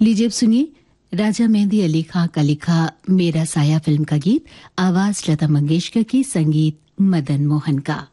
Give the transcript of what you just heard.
लीजिए अब सुनिए राजा मेहंदी अली खां का लिखा मेरा साया फिल्म का गीत, आवाज लता मंगेशकर की, संगीत मदन मोहन का।